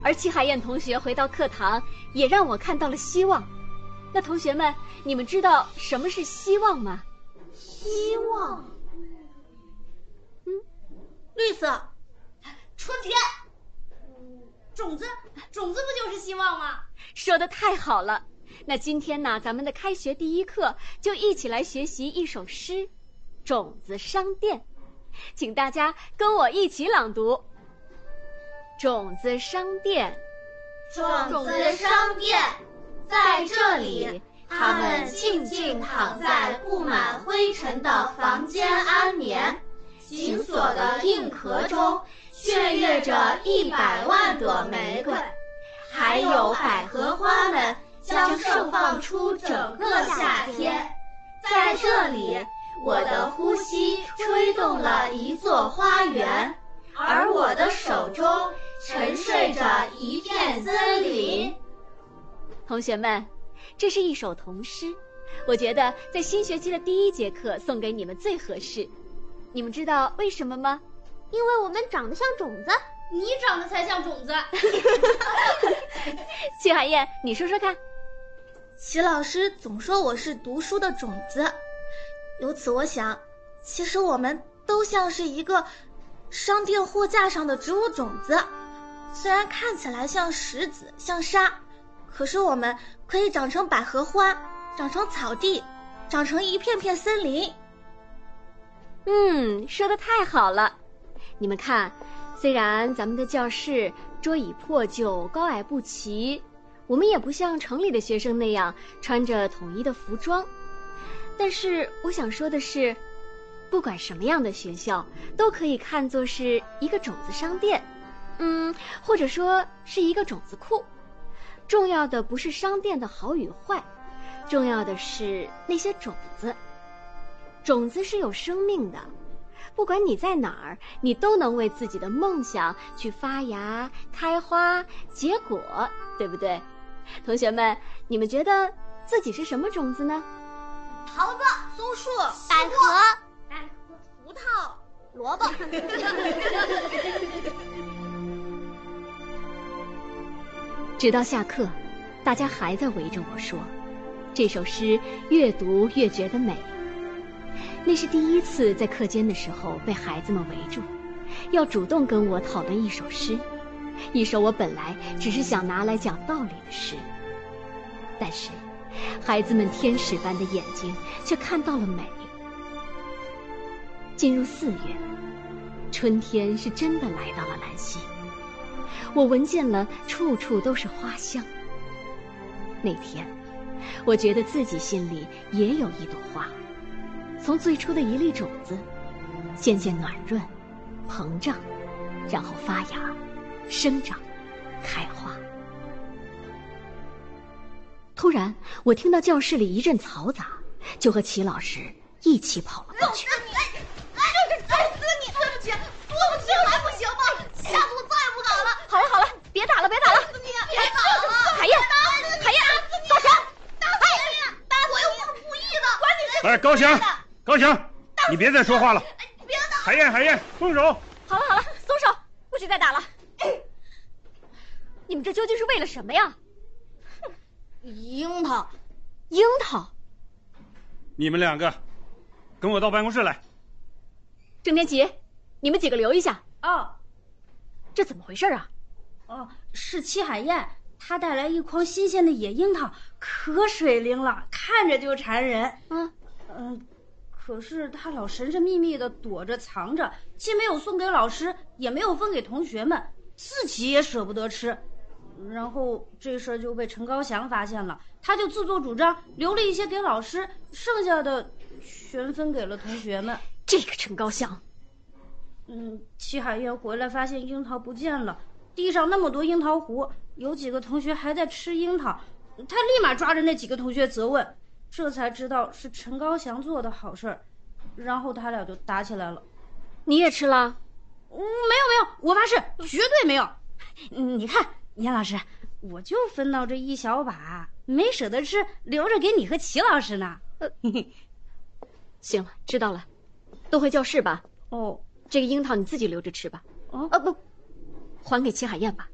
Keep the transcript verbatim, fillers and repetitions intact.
而齐海燕同学回到课堂，也让我看到了希望。那同学们，你们知道什么是希望吗？ 希望， 嗯， 绿色，春天，种子，种子不就是希望吗？ 说得太好了。那今天呢，咱们的开学第一课就一起来学习一首诗《种子商店》，请大家跟我一起朗读。种子商店， 种子商店，在这里，他们静静躺在布满灰尘的房间安眠，紧锁的硬壳中雀跃着一百万朵玫瑰，还有百合花们将盛放出整个夏天。在这里，我的呼吸吹动了一座花园，而我的手中沉睡着一片森林。 同学们，这是一首童诗，我觉得在新学期的第一节课送给你们最合适。你们知道为什么吗？ 因为我们长得像种子。 你长得才像种子。 齐海燕，你说说看。 齐老师总说我是读书的种子，由此我想，其实我们都像是一个商店货架上的植物种子，虽然看起来像石子像沙，可是我们可以长成百合花，长成草地，长成一片片森林。 嗯，说得太好了。你们看，虽然咱们的教室桌椅破旧，高矮不齐，我们也不像城里的学生那样穿着统一的服装，但是我想说的是，不管什么样的学校都可以看作是一个种子商店，嗯，或者说是一个种子库。重要的不是商店的好与坏，重要的是那些种子。种子是有生命的，不管你在哪儿，你都能为自己的梦想去发芽、开花、结果，对不对？同学们，你们觉得自己是什么种子呢？ 桃子、松树、 百合、 百合、 葡萄、萝卜。 直到下课，大家还在围着我说，这首诗越读越觉得美。那是第一次在课间的时候被孩子们围住，要主动跟我讨论一首诗，一首我本来只是想拿来讲道理的诗。但是孩子们天使般的眼睛却看到了美。进入四月，春天是真的来到了兰溪，我闻见了处处都是花香。那天我觉得自己心里也有一朵花，从最初的一粒种子渐渐暖润膨胀，然后发芽生长开花。突然我听到教室里一阵嘈杂，就和齐老师一起跑了过去。 就是揍死你！对不起，对不起，还不行吗？下次我再也不打了。 好了好了，别打了别打了！ 打死你！别打了！ 海燕，海燕，高翔， 打死你！打死我又不是故意的，管你是。 哎，高翔，高翔，你别再说话了。 别打！ 海燕，海燕，松手！ 好了好了，松手，不许再打了。你们这究竟是为了什么呀？ 樱桃， 樱桃。 你们两个，跟我到办公室来。 郑天琪，你们几个留一下。 哦， 这怎么回事啊？ 哦，是戚海燕，她带来一筐新鲜的野樱桃，可水灵了，看着就馋人。 嗯嗯，可是她老神神秘秘的躲着藏着，既没有送给老师，也没有分给同学们，自己也舍不得吃。然后这事儿就被陈高翔发现了，他就自作主张留了一些给老师，剩下的全分给了同学们。 这个陈高翔， 嗯，戚海燕回来发现樱桃不见了，地上那么多樱桃核，有几个同学还在吃樱桃，他立马抓着那几个同学责问，这才知道是陈高翔做的好事儿，然后他俩就打起来了。 你也吃了？ 嗯，没有没有，我发誓绝对没有。你看严老师，我就分到这一小把，没舍得吃，留着给你和齐老师呢。 呃，行了，知道了，都回教室吧。 哦， 这个樱桃你自己留着吃吧。 哦， 啊不，还给齐海燕吧。